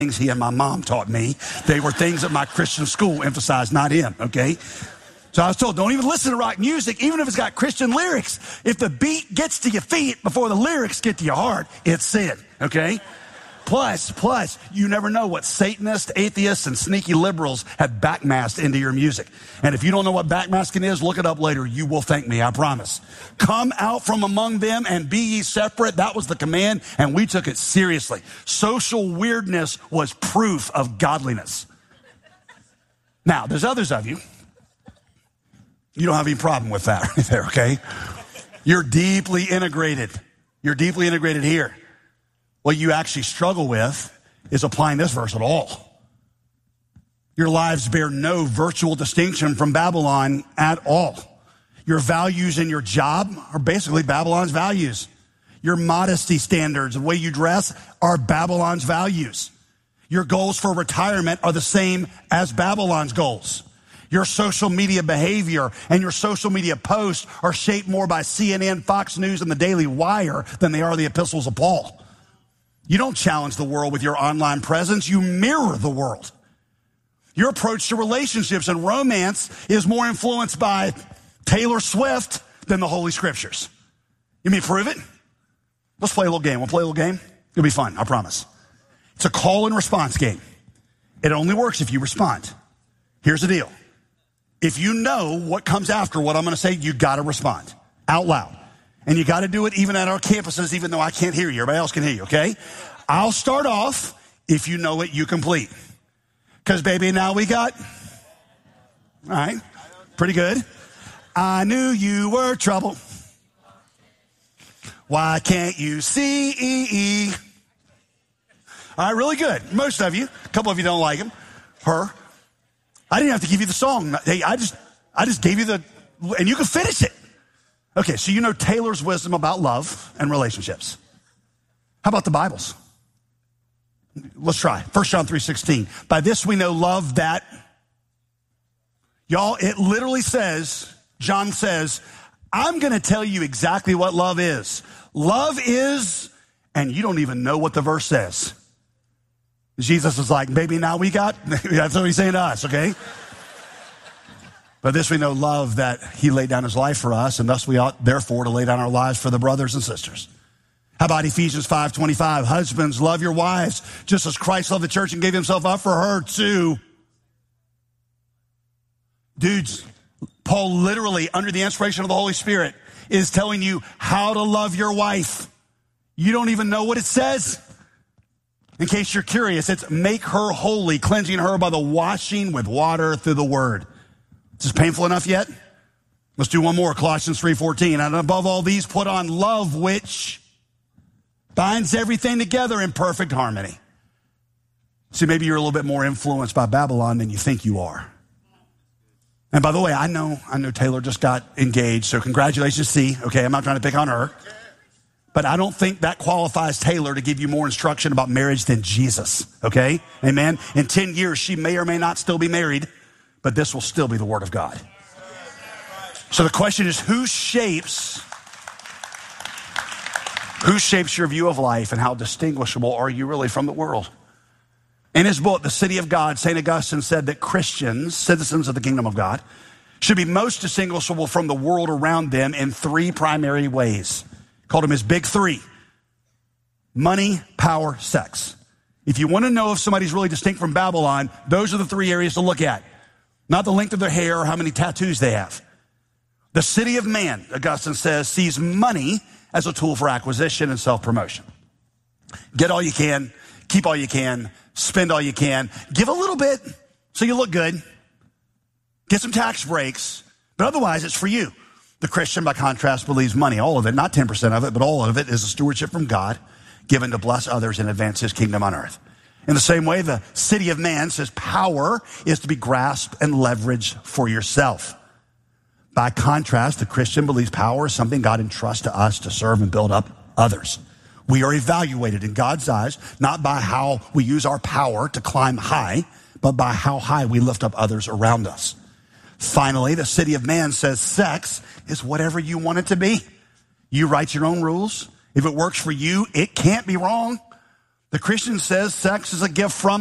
things he and my mom taught me. They were things that my Christian school emphasized, not him, okay? So I was told, don't even listen to rock music, even if it's got Christian lyrics. If the beat gets to your feet before the lyrics get to your heart, it's sin, okay? Plus, you never know what Satanists, atheists, and sneaky liberals have backmasked into your music. And if you don't know what backmasking is, look it up later. You will thank me, I promise. Come out from among them and be ye separate. That was the command, and we took it seriously. Social weirdness was proof of godliness. Now, there's others of you. You don't have any problem with that right there, okay? You're deeply integrated. You're deeply integrated here. What you actually struggle with is applying this verse at all. Your lives bear no virtual distinction from Babylon at all. Your values in your job are basically Babylon's values. Your modesty standards, the way you dress, are Babylon's values. Your goals for retirement are the same as Babylon's goals. Your social media behavior and your social media posts are shaped more by CNN, Fox News, and the Daily Wire than they are the epistles of Paul. You don't challenge the world with your online presence. You mirror the world. Your approach to relationships and romance is more influenced by Taylor Swift than the Holy Scriptures. You mean prove it? Let's play a little game. We'll play a little game. It'll be fun, I promise. It's a call and response game. It only works if you respond. Here's the deal. If you know what comes after what I'm going to say, you got to respond out loud. And you got to do it even at our campuses, even though I can't hear you. Everybody else can hear you, okay? I'll start off. If you know it, you complete. Because, baby, now we got... All right. Pretty good. I knew you were trouble. Why can't you see? All right, really good. Most of you. A couple of you don't like him. Her. I didn't have to give you the song. Hey, I just gave you the... And you can finish it. Okay, so you know Taylor's wisdom about love and relationships. How about the Bibles? Let's try. 1 John 3:16. By this we know love that... Y'all, it literally says, John says, I'm going to tell you exactly what love is. Love is, and you don't even know what the verse says. Jesus is like, baby, now we got... That's what he's saying to us, okay? But this we know love, that he laid down his life for us, and thus we ought therefore to lay down our lives for the brothers and sisters. How about Ephesians 5:25? Husbands, love your wives, just as Christ loved the church and gave himself up for her too. Dudes, Paul literally, under the inspiration of the Holy Spirit, is telling you how to love your wife. You don't even know what it says. In case you're curious, it's make her holy, cleansing her by the washing with water through the word. Is this painful enough yet? Let's do one more. Colossians 3:14. And above all these, put on love, which binds everything together in perfect harmony. See, maybe you're a little bit more influenced by Babylon than you think you are. And by the way, I know Taylor just got engaged, so congratulations, C. Okay, I'm not trying to pick on her. But I don't think that qualifies Taylor to give you more instruction about marriage than Jesus. Okay? Amen? In 10 years, she may or may not still be married, but this will still be the Word of God. So the question is, who shapes your view of life, and how distinguishable are you really from the world? In his book, The City of God, St. Augustine said that Christians, citizens of the kingdom of God, should be most distinguishable from the world around them in three primary ways. Called them his big three: money, power, sex. If you want to know if somebody's really distinct from Babylon, those are the three areas to look at. Not the length of their hair or how many tattoos they have. The city of man, Augustine says, sees money as a tool for acquisition and self-promotion. Get all you can, keep all you can, spend all you can, give a little bit so you look good, get some tax breaks, but otherwise it's for you. The Christian, by contrast, believes money, all of it, not 10% of it, but all of it is a stewardship from God given to bless others and advance his kingdom on earth. In the same way, the city of man says power is to be grasped and leveraged for yourself. By contrast, the Christian believes power is something God entrusts to us to serve and build up others. We are evaluated in God's eyes, not by how we use our power to climb high, but by how high we lift up others around us. Finally, the city of man says sex is whatever you want it to be. You write your own rules. If it works for you, it can't be wrong. The Christian says sex is a gift from